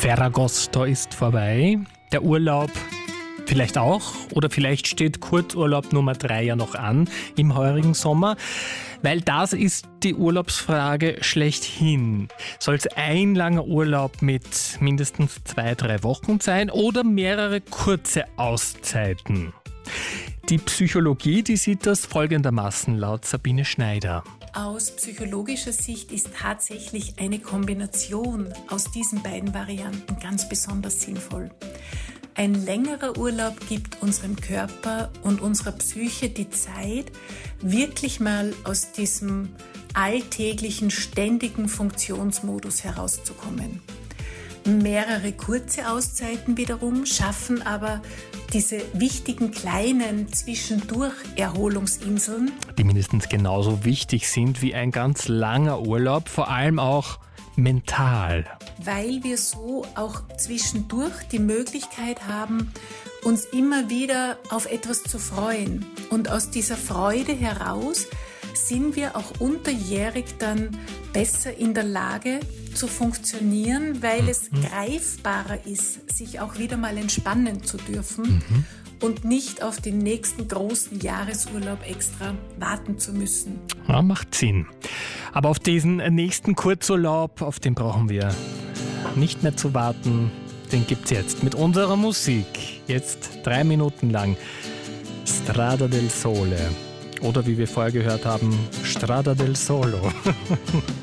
Ferragosto ist vorbei. Der Urlaub vielleicht auch. Oder vielleicht steht Kurzurlaub Nummer 3 ja noch an im heurigen Sommer. Weil das ist die Urlaubsfrage schlechthin. Soll es ein langer Urlaub mit mindestens 2-3 Wochen sein oder mehrere kurze Auszeiten? Die Psychologie, die sieht das folgendermaßen laut Sabine Schneider. Aus psychologischer Sicht ist tatsächlich eine Kombination aus diesen beiden Varianten ganz besonders sinnvoll. Ein längerer Urlaub gibt unserem Körper und unserer Psyche die Zeit, wirklich mal aus diesem alltäglichen, ständigen Funktionsmodus herauszukommen. Mehrere kurze Auszeiten wiederum schaffen aber diese wichtigen kleinen Zwischendurch-Erholungsinseln, Die mindestens genauso wichtig sind wie ein ganz langer Urlaub, vor allem auch mental. weil wir so auch zwischendurch die Möglichkeit haben, uns immer wieder auf etwas zu freuen. Und aus dieser Freude heraus sind wir auch unterjährig dann besser in der Lage zu funktionieren, weil es greifbarer ist, sich auch wieder mal entspannen zu dürfen und nicht auf den nächsten großen Jahresurlaub extra warten zu müssen. Ja, macht Sinn. Aber auf diesen nächsten Kurzurlaub, auf den brauchen wir nicht mehr zu warten. Den gibt's jetzt mit unserer Musik. Jetzt 3 Minuten lang. Strada del Sole. Oder wie wir vorher gehört haben, Strada del Solo.